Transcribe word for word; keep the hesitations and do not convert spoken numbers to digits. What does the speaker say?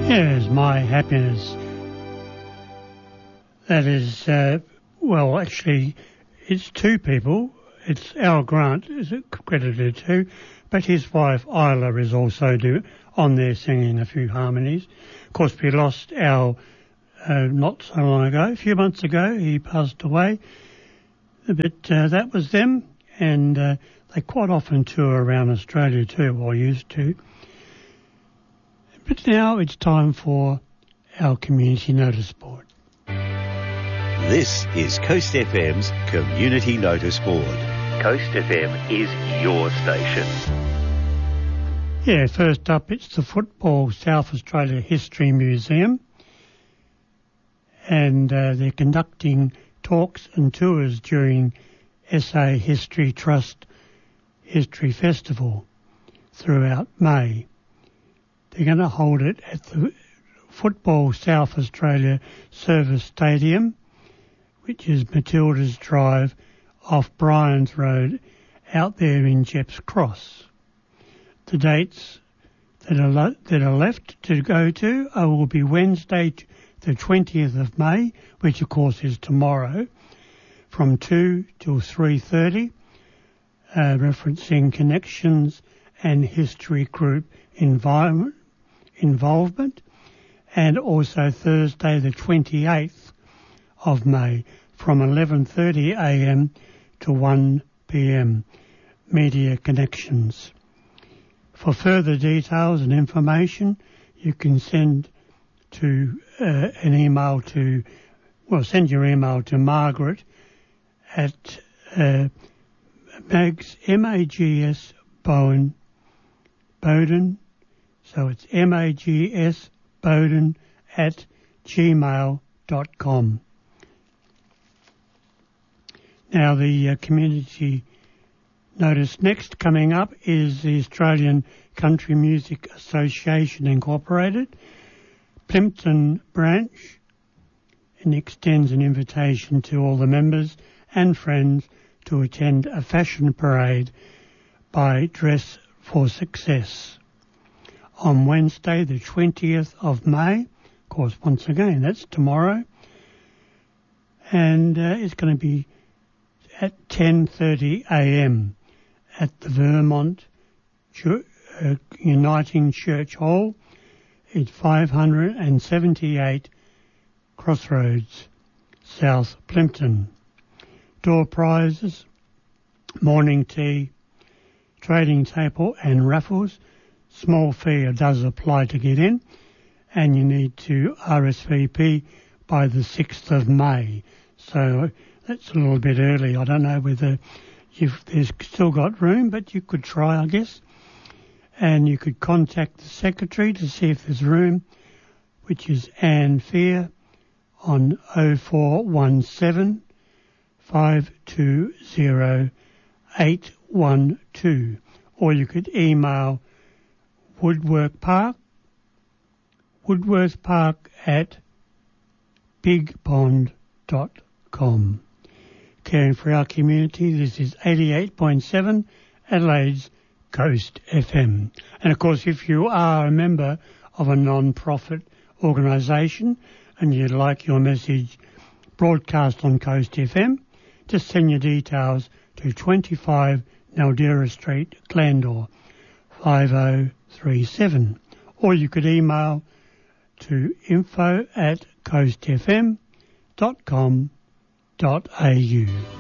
Yes, My Happiness. That is, uh, well, actually, it's two people. It's Al Grant is credited to, but his wife Isla is also do, on there singing a few harmonies. Of course, we lost Al uh, not so long ago, a few months ago. He passed away. But uh, that was them, and uh, they quite often tour around Australia too, or used to. But now it's time for our Community Notice Board. This is Coast F M's Community Notice Board. Coast F M is your station. Yeah, first up it's the Football South Australia History Museum, and uh, they're conducting talks and tours during S A History Trust History Festival throughout May. They're going to hold it at the Football South Australia Service Stadium, which is Matilda's Drive off Bryans Road out there in Jepps Cross. The dates that are, lo- that are left to go to are, will be Wednesday the twentieth of May, which of course is tomorrow, from two till three thirty, uh, referencing connections and history group environment, involvement, and also Thursday the twenty-eighth of May from eleven thirty a m to one p m, Media Connections. For further details and information, you can send to uh, an email to, well, send your email to Margaret at uh, Mags, M A G S Bowen, Bowden, so it's M A G S Bowden at gmail dot com. Now the uh, community notice next coming up is the Australian Country Music Association Incorporated, Plympton branch, and extends an invitation to all the members and friends to attend a fashion parade by Dress for Success on Wednesday the twentieth of May. Of course, once again, that's tomorrow. And uh, it's going to be at ten thirty a m at the Vermont Ch- uh, Uniting Church Hall. It's five hundred seventy-eight Crossroads, South Plympton. Door prizes, morning tea, trading table and raffles. Small fee does apply to get in, and you need to R S V P by the sixth of May. So that's a little bit early. I don't know whether you've there's still got room, but you could try, I guess. And you could contact the secretary to see if there's room, which is Anne Fear, on oh four one seven, five two zero, eight one two. Or you could email Woodworth Park, Woodworth Park at bigpond dot com. Caring for our community, this is eighty-eight point seven Adelaide's Coast F M. And of course, if you are a member of a non-profit organisation and you'd like your message broadcast on Coast F M, just send your details to twenty-five Naldera Street, Glandore, five oh three seven. Or you could email to info at coastfm dot com dot au.